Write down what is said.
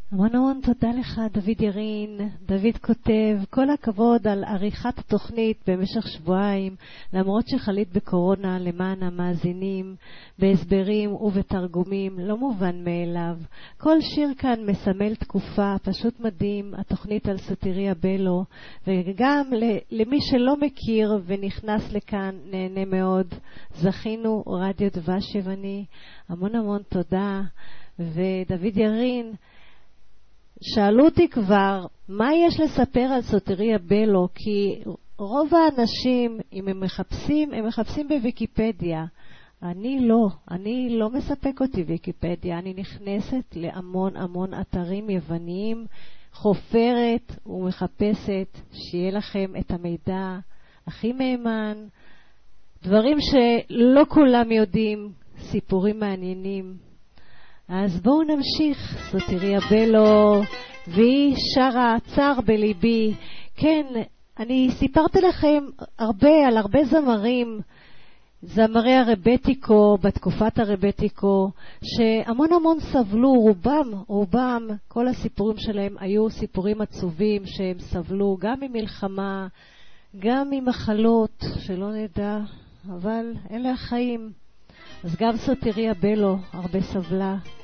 המון המון תודה לך, דוד ירין. דוד כותב, כל הכבוד על עריכת התוכנית במשך שבועיים, למרות שחלית בקורונה, למען המאזינים, בהסברים ובתרגומים, לא מובן מאליו. כל שיר כאן מסמל תקופה, פשוט מדהים, התוכנית על סוטריה בלו, וגם למי שלא מכיר ונכנס לכאן, נהנה מאוד. זכינו רדיו דבש יווני, המון המון תודה. ודוד ירין, שאלו אותי כבר, מה יש לספר על סוטריה בלו? כי רוב האנשים, אם הם מחפשים בוויקיפדיה. אני לא מספק אותי ויקיפדיה. אני נכנסת להמון אתרים יווניים, חופרת ומחפשת שיהיה לכם את המידע הכי מהימן, דברים שלא כולם יודעים, סיפורים מעניינים. אז בואו נמשיך. סוטריה בלו, והיא שרה צר בליבי. כן, אני סיפרתי לכם על הרבה זמרים, זמרי הרבטיקו, בתקופת הרבטיקו, שהמון סבלו, רובם, כל הסיפורים שלהם היו סיפורים עצובים, שהם סבלו גם ממלחמה, גם ממחלות, שלא נדע, אבל אלה החיים. אז גם סוטריה בלו הרבה סבלה.